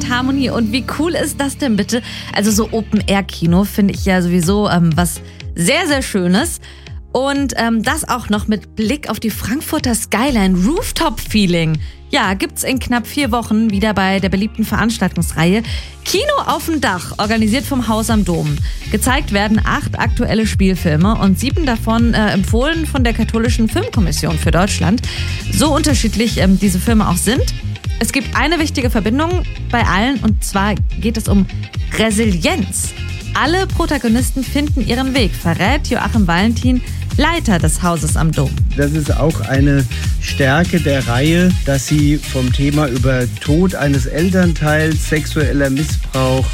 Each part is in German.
mit Harmony. Und wie cool ist das denn bitte? Also so Open-Air-Kino finde ich ja sowieso was sehr, sehr Schönes. Und das auch noch mit Blick auf die Frankfurter Skyline, Rooftop-Feeling. Ja, gibt's in knapp 4 Wochen wieder bei der beliebten Veranstaltungsreihe Kino auf dem Dach, organisiert vom Haus am Dom. Gezeigt werden 8 aktuelle Spielfilme und 7 davon empfohlen von der Katholischen Filmkommission für Deutschland. So unterschiedlich diese Filme auch sind. Es gibt eine wichtige Verbindung bei allen, und zwar geht es um Resilienz. Alle Protagonisten finden ihren Weg, verrät Joachim Valentin, Leiter des Hauses am Dom. Das ist auch eine Stärke der Reihe, dass sie vom Thema über Tod eines Elternteils, sexueller Missbrauch,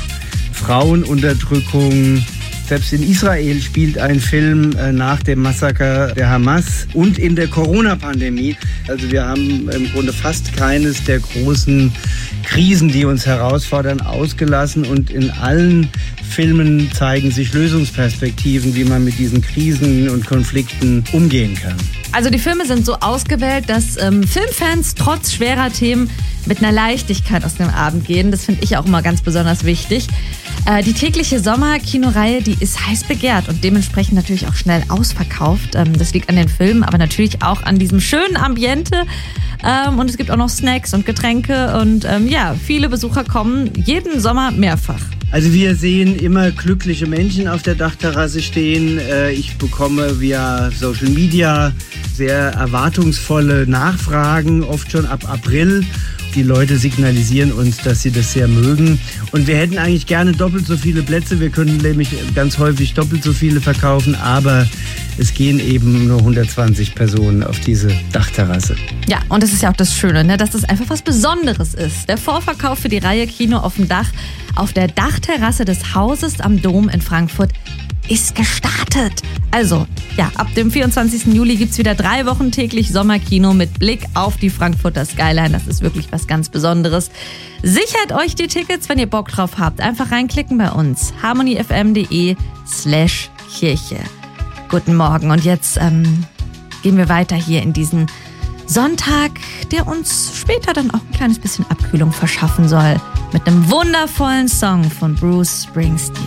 Frauenunterdrückung, selbst in Israel spielt ein Film nach dem Massaker der Hamas und in der Corona-Pandemie. Also wir haben im Grunde fast keines der großen Krisen, die uns herausfordern, ausgelassen. Und in allen Filmen zeigen sich Lösungsperspektiven, wie man mit diesen Krisen und Konflikten umgehen kann. Also die Filme sind so ausgewählt, dass Filmfans trotz schwerer Themen mit einer Leichtigkeit aus dem Abend gehen. Das finde ich auch immer ganz besonders wichtig. Die tägliche Sommerkinoreihe, die ist heiß begehrt und dementsprechend natürlich auch schnell ausverkauft. Das liegt an den Filmen, aber natürlich auch an diesem schönen Ambiente. Und es gibt auch noch Snacks und Getränke und viele Besucher kommen jeden Sommer mehrfach. Also wir sehen immer glückliche Menschen auf der Dachterrasse stehen. Ich bekomme via Social Media sehr erwartungsvolle Nachfragen, oft schon ab April. Die Leute signalisieren uns, dass sie das sehr mögen. Und wir hätten eigentlich gerne doppelt so viele Plätze. Wir können nämlich ganz häufig doppelt so viele verkaufen, aber es gehen eben nur 120 Personen auf diese Dachterrasse. Ja, und das ist ja auch das Schöne, ne? Dass das einfach was Besonderes ist. Der Vorverkauf für die Reihe Kino auf dem Dach auf der Dachterrasse des Hauses am Dom in Frankfurt ist gestartet. Also, ja, ab dem 24. Juli gibt's wieder 3 Wochen täglich Sommerkino mit Blick auf die Frankfurter Skyline. Das ist wirklich was ganz Besonderes. Sichert euch die Tickets, wenn ihr Bock drauf habt. Einfach reinklicken bei uns. harmonyfm.de/Kirche. Guten Morgen. Und jetzt gehen wir weiter hier in diesen Sonntag, der uns später dann auch ein kleines bisschen Abkühlung verschaffen soll. Mit einem wundervollen Song von Bruce Springsteen.